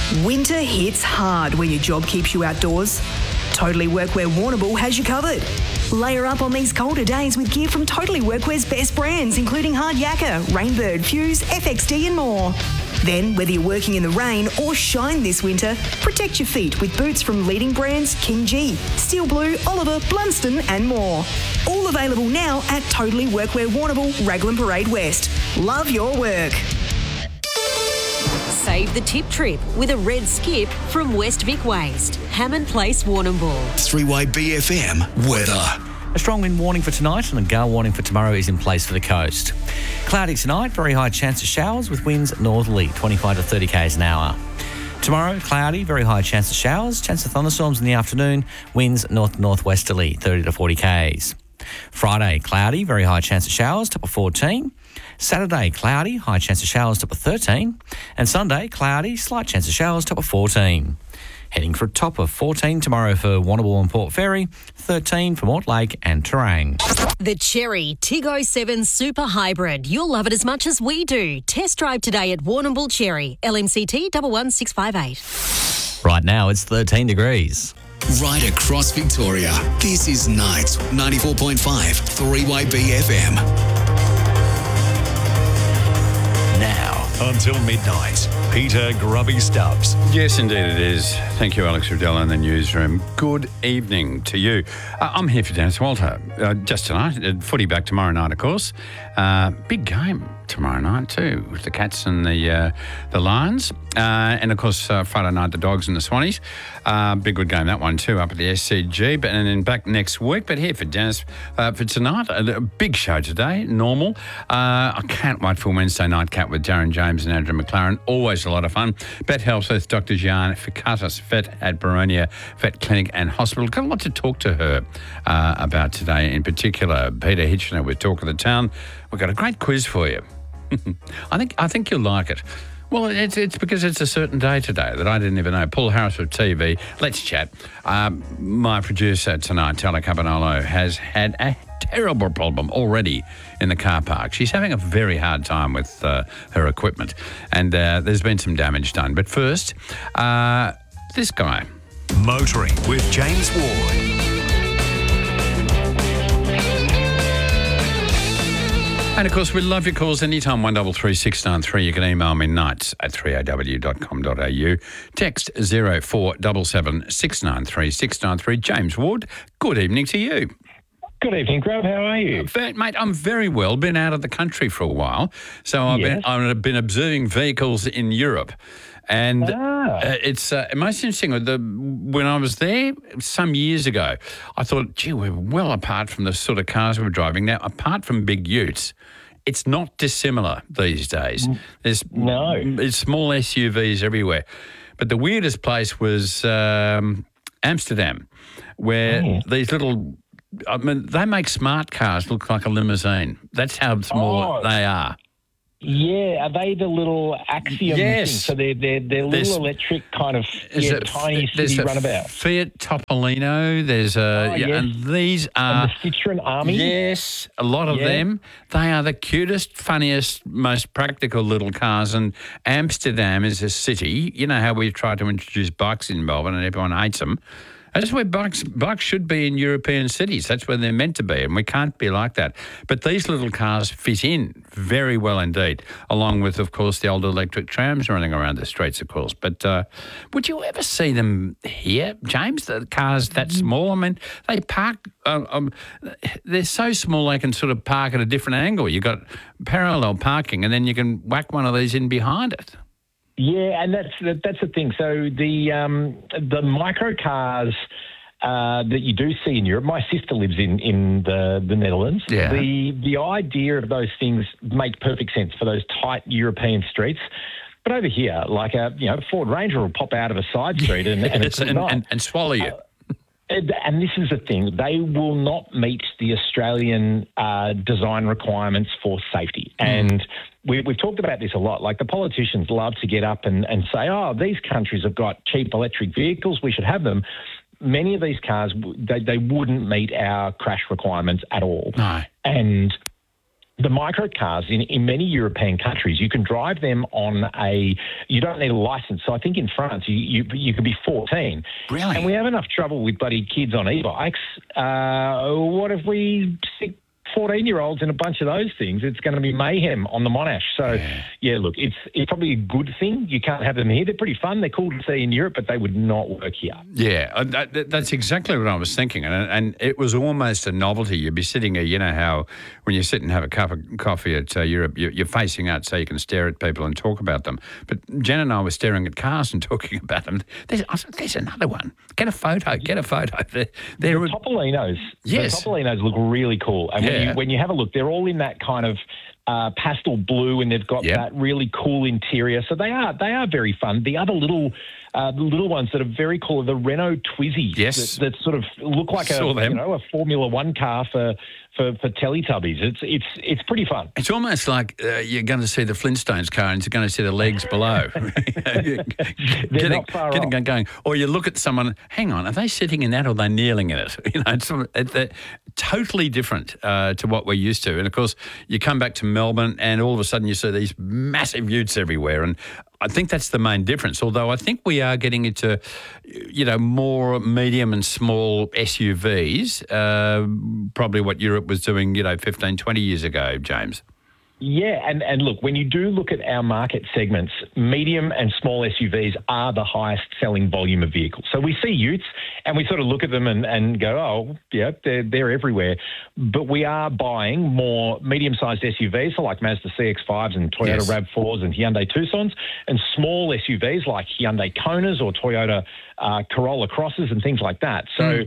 Winter hits hard when your job keeps you outdoors. Totally Workwear Warrnambool has you covered. Layer up on these colder days with gear from Totally Workwear's best brands, including Hard Yakka, Rainbird, Fuse, FXD and more. Then, whether you're working in the rain or shine this winter, protect your feet with boots from leading brands King G, Steel Blue, Oliver, Blunston and more. All available now at Totally Workwear Warrnambool, Raglan Parade West. Love your work. Save the tip trip with a red skip from West Vic Waste. Hammond Place, Warrnambool. 3-Way BFM weather. A strong wind warning for tonight and a gale warning for tomorrow is in place for the coast. Cloudy tonight, very high chance of showers with winds northerly, 25 to 30 k's an hour. Tomorrow, cloudy, very high chance of showers, chance of thunderstorms in the afternoon, winds north-northwesterly, 30 to 40 k's. Friday, cloudy, very high chance of showers, top of 14. Saturday, cloudy, high chance of showers, top of 13. And Sunday, cloudy, slight chance of showers, top of 14. Heading for a top of 14 tomorrow for Warrnambool and Port Fairy, 13 for Mortlake and Terang. The Chery Tiggo 7 Super Hybrid. You'll love it as much as we do. Test drive today at Warrnambool Chery, LMCT 11658. Right now, it's 13 degrees. Right across Victoria, this is Nights 94.5 3-Way BFM. Now, until midnight, Peter Grubby Stubbs. Yes, indeed it is. Thank you, Alex Riddell in the newsroom. Good evening to you. I'm here for Dennis Walter. Just tonight, footy back tomorrow night, of course. Big game tomorrow night too, with the Cats and the Lions. And, of course, Friday night, the Dogs and the Swannies. Big good game, that one too, up at the SCG. And then back next week. But here for Dennis for tonight, a big show today, normal. I can't wait for Wednesday night cat with Darren James and Andrew McLaren. Always a lot of fun. Vet Health with Dr. Gian Fikatis, vet at Baronia Vet Clinic and Hospital. Got a lot to talk to her about today. In particular, Peter Hitchener with Talk of the Town. We've got a great quiz for you. I think you'll like it. Well, it's because it's a certain day today that I didn't even know. Paul Harris of TV. Let's chat. My producer tonight, Tala Cabanolo, has had a terrible problem already in the car park. She's having a very hard time with her equipment, and there's been some damage done. But first, this guy. Motoring with James Ward. And, of course, we love your calls anytime, 133 693. You can email me nights at 3aw.com.au. Text 0477 693 693. James Ward, good evening to you. Good evening, Grub. How are you? Mate, I'm very well. Been out of the country for a while. So I've been observing vehicles in Europe. And it's most interesting. When I was there some years ago, I thought, gee, we're well apart from the sort of cars we're driving now. Apart from big utes, it's not dissimilar these days. There's small SUVs everywhere. But the weirdest place was Amsterdam, where these little... I mean, they make smart cars look like a limousine. That's how small they are. Yeah, are they the little Axiom things? So they're little electric kind of tiny city runabout. Fiat Topolino. There's and these are and the Citroen Army. Yes, a lot of them. They are the cutest, funniest, most practical little cars. And Amsterdam is a city. You know how we've tried to introduce bikes in Melbourne and everyone hates them. That's where bikes should be in European cities. That's where they're meant to be, and we can't be like that. But these little cars fit in very well indeed, along with, of course, the old electric trams running around the streets, of course. But would you ever see them here, James, the cars that small? I mean, they park... they're so small they can sort of park at a different angle. You've got parallel parking, and then you can whack one of these in behind it. Yeah, and that's the thing. So the micro cars that you do see in Europe, my sister lives in the Netherlands. Yeah. The idea of those things make perfect sense for those tight European streets. But over here, like a Ford Ranger will pop out of a side street and swallow you. And this is the thing. They will not meet the Australian design requirements for safety. And we've talked about this a lot. Like the politicians love to get up and say, oh, these countries have got cheap electric vehicles. We should have them. Many of these cars, they wouldn't meet our crash requirements at all. No. And the micro cars in many European countries, you can drive them you don't need a license. So I think in France, you could be 14. Really? And we have enough trouble with bloody kids on e-bikes. What if we stick 14-year-olds in a bunch of those things? It's going to be mayhem on the Monash. So, yeah, look, it's probably a good thing. You can't have them here. They're pretty fun. They're cool to see in Europe, but they would not work here. Yeah, that's exactly what I was thinking. And it was almost a novelty. You'd be sitting there, you know how when you sit and have a cup of coffee at Europe, you're facing out so you can stare at people and talk about them. But Jen and I were staring at cars and talking about them. There's another one. Get a photo. The Topolinos. Yes. The Topolinos look really cool. And when you have a look, they're all in that kind of pastel blue, and they've got that really cool interior. So they are very fun. The other little ones that are very cool are the Renault Twizy. Yes. That sort of look like a Formula One car for Teletubbies. It's pretty fun. It's almost like you're going to see the Flintstones car and you're going to see the legs below. They're not far off. Going. Or you look at someone, hang on, are they sitting in that or are they kneeling in it? You know, it's totally different to what we're used to. And, of course, you come back to Melbourne and all of a sudden you see these massive utes everywhere. And I think that's the main difference, although I think we are getting into, more medium and small SUVs, probably what Europe was doing, 15, 20 years ago, James. Yeah, and look, when you do look at our market segments, medium and small SUVs are the highest selling volume of vehicles. So we see utes and we sort of look at them and go, oh, yeah, they're everywhere. But we are buying more medium-sized SUVs, so like Mazda CX-5s and Toyota RAV4s and Hyundai Tucsons, and small SUVs like Hyundai Konas or Toyota Corolla Crosses and things like that. So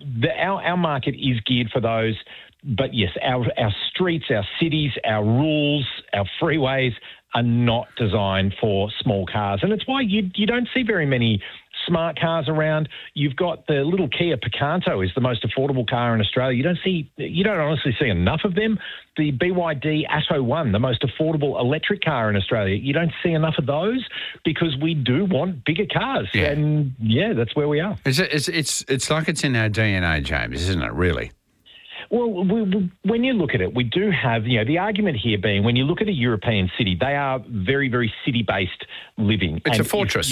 our market is geared for those. But yes, our streets, our cities, our rules, our freeways are not designed for small cars. And it's why you don't see very many smart cars around. You've got the little Kia Picanto is the most affordable car in Australia. You don't honestly see enough of them. The BYD Atto 1, the most affordable electric car in Australia, you don't see enough of those because we do want bigger cars. Yeah. And that's where we are. It's like it's in our DNA, James, isn't it, really? Well, when you look at it, we do have, the argument here being when you look at a European city, they are very, very city-based living. It's a fortress.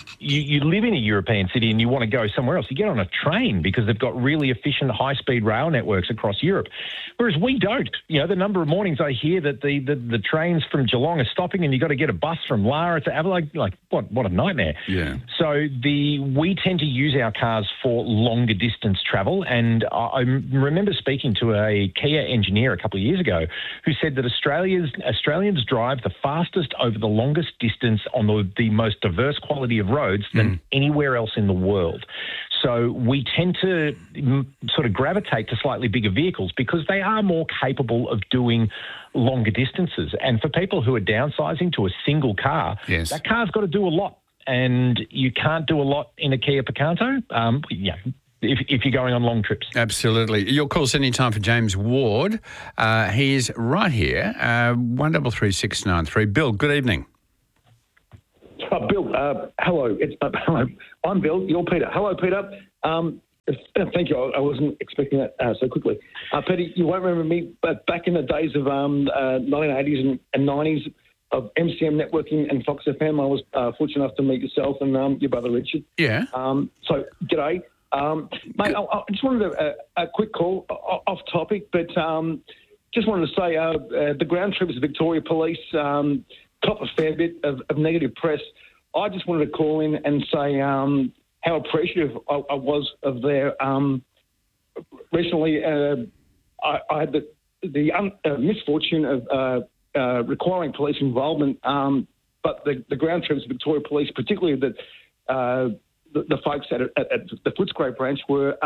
You live in a European city and you want to go somewhere else, you get on a train because they've got really efficient high-speed rail networks across Europe, whereas we don't. The number of mornings I hear that the trains from Geelong are stopping and you've got to get a bus from Lara to Adelaide, what a nightmare. Yeah. So we tend to use our cars for longer distance travel, and I remember speaking to a Kia engineer a couple of years ago who said that Australians drive the fastest over the longest distance on the most diverse quality of roads than anywhere else in the world. So we tend to sort of gravitate to slightly bigger vehicles because they are more capable of doing longer distances. And for people who are downsizing to a single car, that car's got to do a lot. And you can't do a lot in a Kia Picanto. If you're going on long trips. Absolutely. Your call's anytime for James Ward. He's right here, 133693. Bill, good evening. Bill, hello. Hello. I'm Bill. You're Peter. Hello, Peter. Thank you. I wasn't expecting that so quickly. Peter, you won't remember me, but back in the days of 1980s and 90s of MCM Networking and Fox FM, I was fortunate enough to meet yourself and your brother Richard. Yeah. So, g'day. Mate, I just wanted a quick call off topic, but just wanted to say the ground troops of Victoria Police cop a fair bit of negative press. I just wanted to call in and say how appreciative I was of their recently. I had the misfortune of requiring police involvement, but the ground troops of Victoria Police, particularly the folks at the Footscray branch were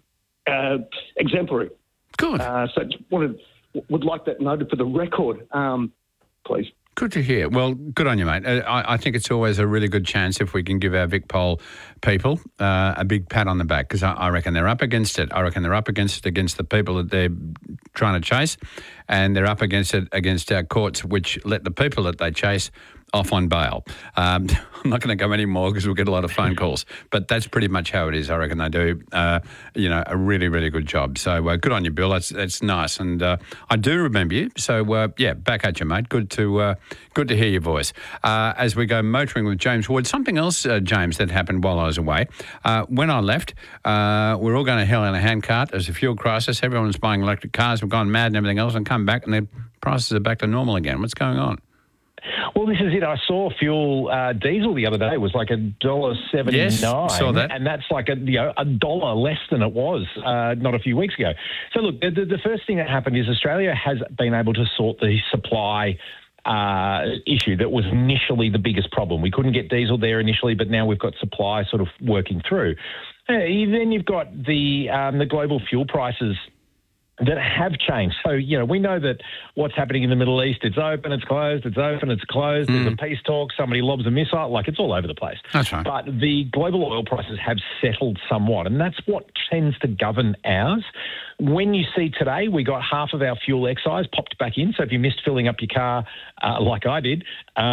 exemplary. Good. So would like that noted for the record, please. Good to hear. Well, good on you, mate. I think it's always a really good chance if we can give our VicPol people a big pat on the back because I reckon they're up against it. I reckon they're up against the people that they're trying to chase, and they're up against it against our courts, which let the people that they chase off on bail. I'm not going to go any more because we'll get a lot of phone calls. But that's pretty much how it is. I reckon they do, a really, really good job. So good on you, Bill. That's nice. And I do remember you. So, back at you, mate. Good to hear your voice. As we go motoring with James Ward, something else, James, that happened while I was away. When I left, we're all going to hell in a handcart. There's a fuel crisis. Everyone's buying electric cars. We've gone mad and everything else and come back and the prices are back to normal again. What's going on? Well, this is it. I saw fuel diesel the other day. It was like $1.79. Yes, saw that. And that's like $1 less than it was not a few weeks ago. So, look, the first thing that happened is Australia has been able to sort the supply issue that was initially the biggest problem. We couldn't get diesel there initially, but now we've got supply sort of working through. Then you've got the global fuel prices that have changed. So, we know that what's happening in the Middle East, it's open, it's closed, it's open, it's closed. There's a peace talk, somebody lobs a missile, like it's all over the place. That's right. But the global oil prices have settled somewhat, and that's what tends to govern ours. When you see today, we got half of our fuel excise popped back in. So if you missed filling up your car, like I did,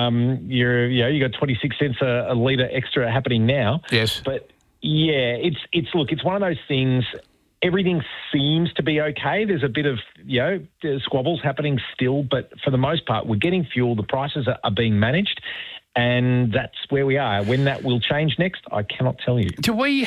you got 26 cents a litre extra happening now. Yes. But yeah, it's one of those things. Everything seems to be okay. There's a bit of, squabbles happening still, but for the most part, we're getting fuel. The prices are being managed, and that's where we are. When that will change next, I cannot tell you. Do we,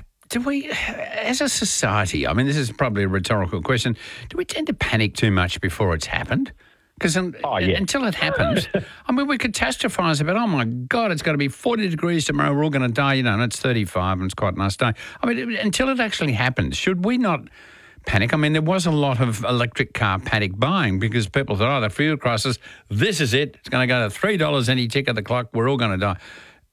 as a society, I mean, this is probably a rhetorical question, do we tend to panic too much before it's happened? Because until it happens, I mean, we catastrophise about, oh, my God, it's going to be 40 degrees tomorrow, we're all going to die, and it's 35 and it's quite a nice day. I mean, until it actually happens, should we not panic? I mean, there was a lot of electric car panic buying because people thought, the fuel crisis, this is it. It's going to go to $3 any tick of the clock, we're all going to die.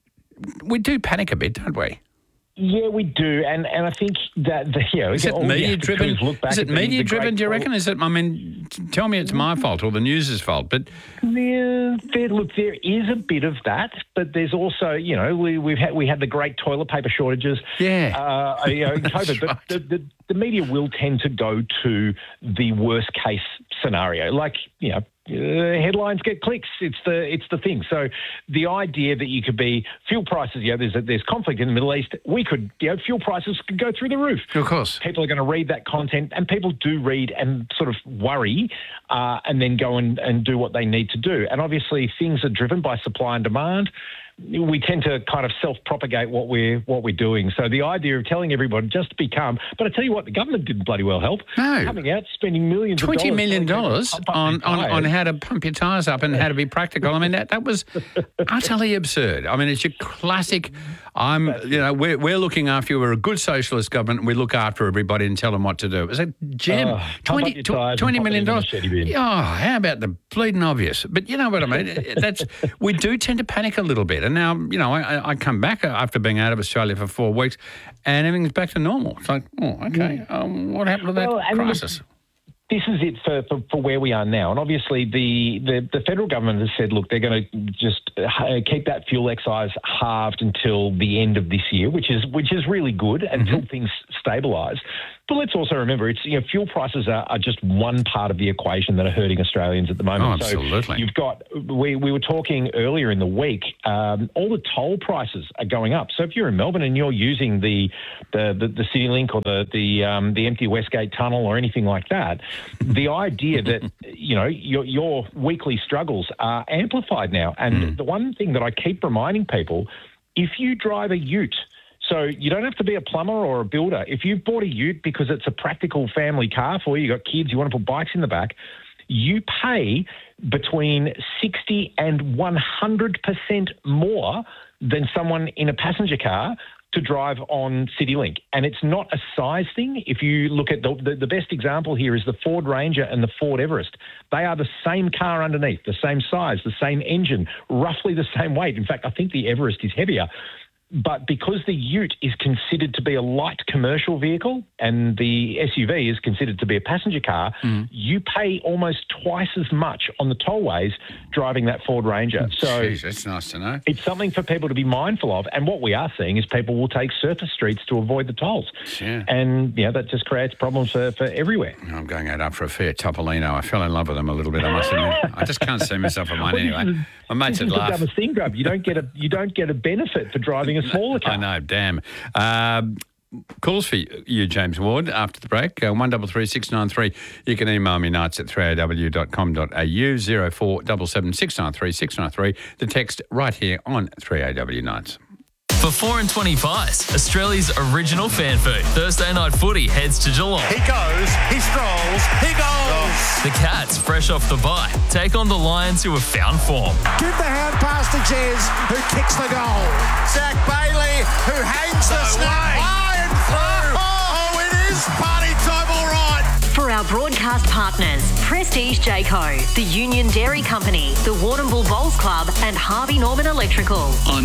We do panic a bit, don't we? Yeah, we do, and I think that is it media driven? Is it media driven? Do you reckon? Is it? I mean, tell me it's my fault or the news's fault, but yeah, there is a bit of that, but there's also we had the great toilet paper shortages. Yeah, COVID. Right. But the media will tend to go to the worst case scenario, like headlines get clicks. It's the thing. So the idea that you could be fuel prices, there's conflict in the Middle East. We could, fuel prices could go through the roof. Of course, people are going to read that content, and people do read and sort of worry, and then go and do what they need to do. And obviously, things are driven by supply and demand. We tend to kind of self-propagate what we're doing. So the idea of telling everybody just be calm, but I tell you what, the government didn't bloody well help. No, coming out spending millions of dollars, $20 million on how to pump your tyres up and how to be practical. I mean that was utterly absurd. I mean it's your classic. We're looking after you. We're a good socialist government. We look after everybody and tell them what to do. It was a gem. $20 million. Oh, how about the bleeding obvious? But you know what I mean. We do tend to panic a little bit. And now, I come back after being out of Australia for 4 weeks and everything's back to normal. It's like, okay, what happened to that crisis? This is it for where we are now. And obviously the federal government has said, look, they're going to just keep that fuel excise halved until the end of this year, which is really good until things stabilise. But let's also remember, it's fuel prices are just one part of the equation that are hurting Australians at the moment. Oh, absolutely. So you've got we were talking earlier in the week, all the toll prices are going up. So if you're in Melbourne and you're using the CityLink or the empty Westgate Tunnel or anything like that, the idea that your weekly struggles are amplified now. And the one thing that I keep reminding people, if you drive a ute. So you don't have to be a plumber or a builder. If you've bought a ute because it's a practical family car for you, you've got kids, you want to put bikes in the back, you pay between 60 and 100% more than someone in a passenger car to drive on CityLink. And it's not a size thing. If you look at the best example here is the Ford Ranger and the Ford Everest. They are the same car underneath, the same size, the same engine, roughly the same weight. In fact, I think the Everest is heavier. But because the ute is considered to be a light commercial vehicle and the SUV is considered to be a passenger car, you pay almost twice as much on the tollways driving that Ford Ranger. So Jeez, that's nice to know. it's something for people to be mindful of. And what we are seeing is people will take surface streets to avoid the tolls. Yeah. And, that just creates problems for everywhere. I'm going out up for a Fiat Topolino. I fell in love with them a little bit, I must admit. I just can't see myself on one anyway. My mates This would is the laugh. dumbest thing, Grub. You don't get a benefit for driving a smaller car. I know, damn. Calls for you, James Ward, after the break. 133 693. You can email me nights at 3aw.com.au, 0477 693 693. The text right here on 3AW Nights. For 4 and 25s, Australia's original fan food. Thursday night footy heads to Geelong. He goes, he strolls, he goes. The Cats, fresh off the bye, take on the Lions who have found form. Give the hand pass to Jez, who kicks the goal. Zach Bailey, who hangs the snap high and through. Oh, it is party time, all right. For our broadcast partners, Prestige Jayco, the Union Dairy Company, the Warrnambool Bowls Club and Harvey Norman Electrical.